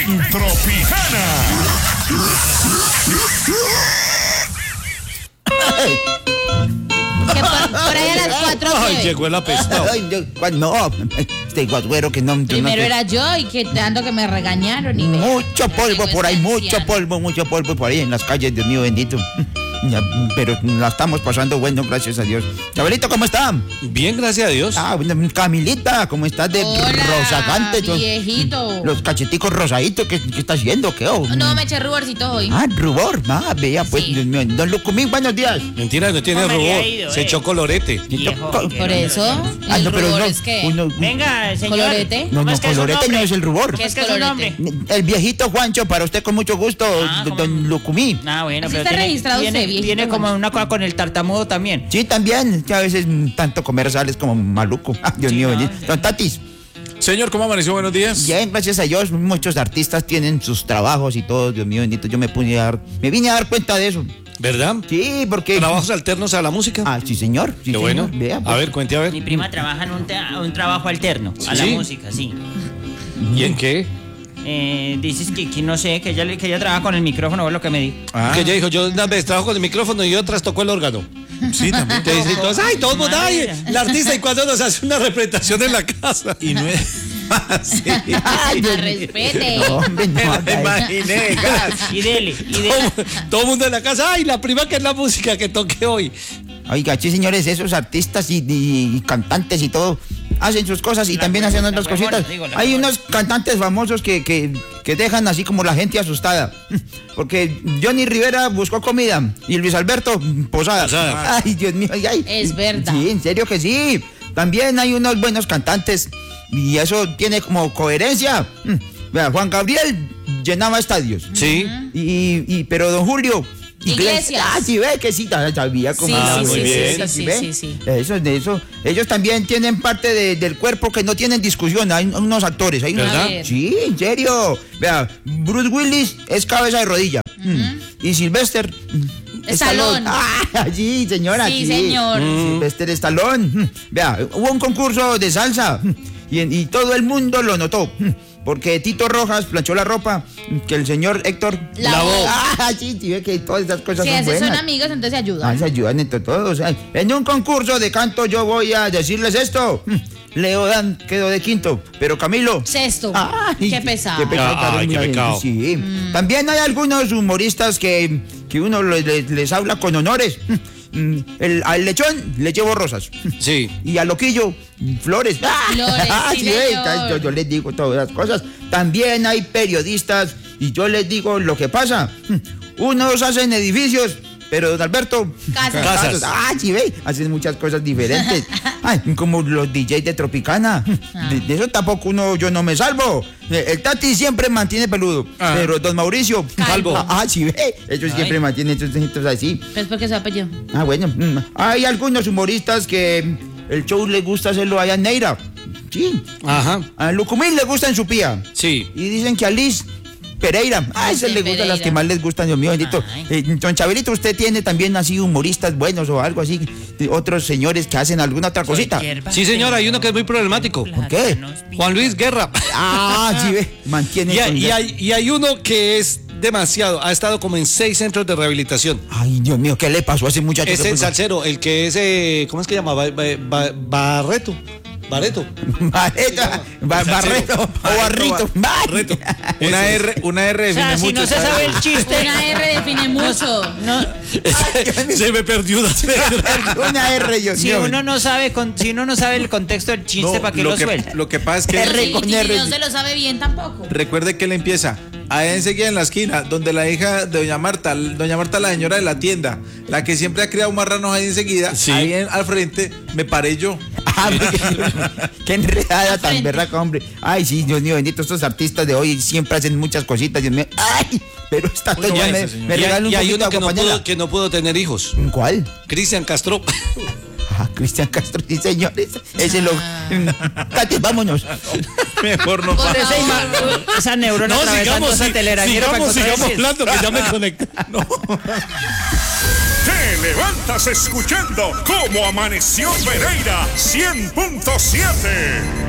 Tropicana. Que por ahí a las 4. Ay, llegó el apestado. No, este guagüero que no. Primero era yo y que tanto que me regañaron. Y Mucho polvo por ahí, mucho polvo por ahí en las calles, Dios mío bendito. Ya, pero la estamos pasando bueno, gracias a Dios. Chabelito, ¿cómo está? Bien, gracias a Dios. Camilita, ¿cómo estás de rozagante? Viejito. Los cacheticos rosaditos, ¿qué está haciendo? ¿Qué? No, me eché ruborcito hoy. Rubor, vea, pues, Sí. Dios mío. Don Lucumín, buenos días. Mentira, no tiene rubor. Se echó colorete. Por eso. ¿El no, pero rubor no, es qué? Venga, señor. ¿Colorete? No, ¿Cómo es que es su colorete no nombre? es el rubor. ¿Qué es ¿Qué es su colorete? nombre? El viejito Juancho, para usted con mucho gusto, don Lucumí. Ah, bueno, Así pero está registrado usted, viejito tiene como Juancho. una cosa con el tartamudo también. Sí, también, que a veces tanto comer sales como maluco. Dios mío, bendito. Don Tatis, Señor, ¿cómo amaneció? Buenos días. bien, gracias a Dios, muchos artistas tienen sus trabajos y todo, Dios mío bendito, yo me vine a dar cuenta de eso. ¿Verdad? Sí, porque... ¿Trabajos alternos a la música? Sí, señor. Sí, Qué bueno. señor. Vea, A pues. ver, cuente a ver. Mi prima trabaja en un trabajo alterno a la ¿Sí? música, sí. ¿Y en qué? Dices que no sé, que ella trabaja con el micrófono, es lo que me dijo. Que ella dijo, yo una vez trabajo con el micrófono y otras tocó el órgano. Sí, también. Te dicen todos, ay, todo el mundo, ay, el artista, y cuando nos hace una representación en la casa. Y no es fácil. Ay, Dios mío. Respete. No, hombre, no, Me haga eso. imaginé, gas. Y dele. Todo el mundo en la casa, ay, la prima que es la música que toqué hoy. Oiga, sí, señores, esos artistas y cantantes y todo hacen sus cosas y también hacen otras cositas. Hay unos cantantes famosos que dejan así como la gente asustada. Porque Johnny Rivera buscó comida y Luis Alberto posada. Posada. Ay, Dios mío, ay. Es verdad. Sí, en serio que sí. También hay unos buenos cantantes y eso tiene como coherencia. Vea, Juan Gabriel llenaba estadios. Sí. Pero don Julio... Iglesias. Sí, ve que sí, sabía cómo Sí, era, sí, muy sí, bien, sí, ve. sí, sí. Eso. Ellos también tienen parte del cuerpo que no tienen discusión. Hay unos actores. Hay unos, ¿Verdad? A ver. Sí, en serio. Vea, Bruce Willis es cabeza de rodilla. Y Sylvester Stallone. Sí, señora. Sí, señor. Sylvester Stallone. Vea, hubo un concurso de salsa y todo el mundo lo notó. Porque Tito Rojas planchó la ropa que el señor Héctor Lavó. Sí, ve que todas esas cosas Si son esos buenas. son amigos, entonces se ayudan. Se ayudan entre todos. En un concurso de canto yo voy a decirles esto. Leo Dan quedó de quinto, pero Camilo... Sexto. Ay, Qué pesado. Qué pecado. Ay, qué pecado. Sí. También hay algunos humoristas que uno les habla con honores. Al lechón le llevo rosas. Sí. Y al loquillo, flores. Flores, sí, señor. Yo les digo todas las cosas. También hay periodistas y yo les digo lo que pasa. Unos hacen edificios, pero don Alberto... Casas. Sí, ve, hacen muchas cosas diferentes. Como los DJs de Tropicana. De eso tampoco yo no me salvo. El Tati siempre mantiene peludo, pero don Mauricio... Calvo. Sí, ve, ellos siempre mantienen esos ojitos así. Pues porque su apellido. Bueno, hay algunos humoristas que el show les gusta hacerlo allá en Neira. Sí. Ajá. A Lucumín le gusta en su pía. Sí. Y dicen que a Liz Pereira. Esas le gustan las que más les gustan, Dios mío bendito. Don Chabelito, ¿usted tiene también así humoristas buenos o algo así? Otros señores que hacen alguna otra cosita. Sí, señor, hay uno que es muy problemático. ¿Por qué? Juan Luis Guerra. Sí, ve, mantiene... Y hay uno que es demasiado, ha estado como en 6 centros de rehabilitación. Ay, Dios mío, ¿qué le pasó a ese muchacho? Es el salsero, el que es, ¿cómo es que llama? Barreto. Barreto o Barrito. Barreto. Una R O sea, define si mucho. no se sabe el chiste. Una R define mucho. No, Se me perdió Una R, Dios si mío. uno no sabe el contexto del chiste, ¿para qué lo suelta? Lo que pasa es que R con Y R. no se lo sabe bien tampoco. recuerde que él empieza ahí enseguida en la esquina, donde la hija de doña Marta, la señora de la tienda, la que siempre ha criado marranos ahí enseguida, Sí. al frente me paré yo. Qué enredada tan berraca, hombre. Ay, sí, Dios mío, bendito, estos artistas de hoy siempre hacen muchas cositas, Dios mío. Ay, pero esta Bueno, ya eso, señor. me regala un y hay poquito uno de compañera. que no pudo tener hijos. ¿Cuál? Cristian Castro. Cristian Castro, sí, señores. Ese lo... Tati, vámonos. Mejor no. Por Esa, favor. esa neurona atravesando esa telarañera para encontrar sigamos el chiste. hablando, que ya me conecté. Te levantas escuchando Cómo Amaneció Pereira 100.7.